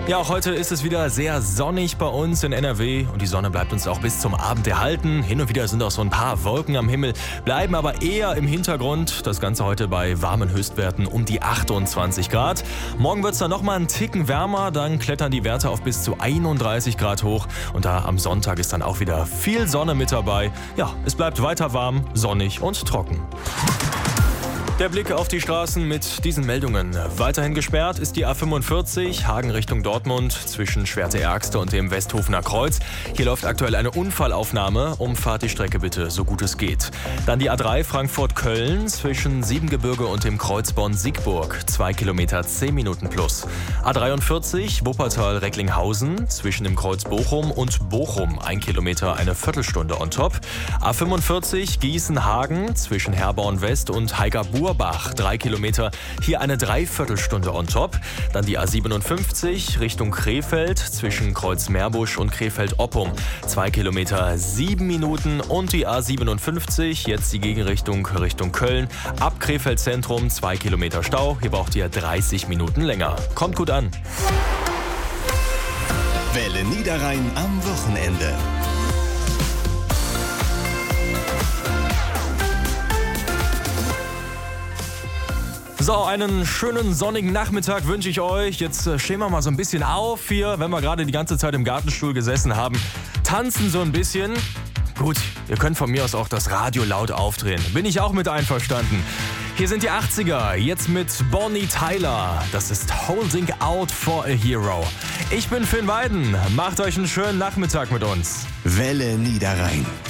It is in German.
Ja, auch heute ist es wieder sehr sonnig bei uns in NRW und die Sonne bleibt uns auch bis zum Abend erhalten. Hin und wieder sind auch so ein paar Wolken am Himmel, bleiben aber eher im Hintergrund. Das Ganze heute bei warmen Höchstwerten um die 28 Grad. Morgen wird es dann nochmal einen Ticken wärmer, dann klettern die Werte auf bis zu 31 Grad hoch. Und da am Sonntag ist dann auch wieder viel Sonne mit dabei. Ja, es bleibt weiter warm, sonnig und trocken. Der Blick auf die Straßen mit diesen Meldungen. Weiterhin gesperrt ist die A45 Hagen Richtung Dortmund zwischen Schwerte-Ärgste und dem Westhofener Kreuz. Hier läuft aktuell eine Unfallaufnahme. Umfahrt die Strecke bitte, so gut es geht. Dann die A3 Frankfurt-Köln zwischen Siebengebirge und dem Kreuz Bonn-Siegburg. 2 Kilometer 10 Minuten plus. A43 Wuppertal-Recklinghausen zwischen dem Kreuz Bochum und Bochum. 1 Kilometer, eine Viertelstunde on top. A45 Gießen-Hagen zwischen Herborn-West und Heiger-Burbach. 3 Kilometer, hier eine Dreiviertelstunde on top. Dann die A57 Richtung Krefeld zwischen Kreuz Meerbusch und Krefeld-Oppum. 2 Kilometer, 7 Minuten. Und die A57, jetzt die Gegenrichtung Richtung Köln. Ab Krefeld Zentrum 2 Kilometer Stau. Hier braucht ihr 30 Minuten länger. Kommt gut an. Welle Niederrhein am Wochenende. So, einen schönen sonnigen Nachmittag wünsche ich euch. Jetzt stehen wir mal so ein bisschen auf hier, wenn wir gerade die ganze Zeit im Gartenstuhl gesessen haben. Tanzen so ein bisschen. Gut, ihr könnt von mir aus auch das Radio laut aufdrehen. Bin ich auch mit einverstanden. Hier sind die 80er, jetzt mit Bonnie Tyler. Das ist Holding Out for a Hero. Ich bin Finn Weiden. Macht euch einen schönen Nachmittag mit uns. Welle Niederrhein.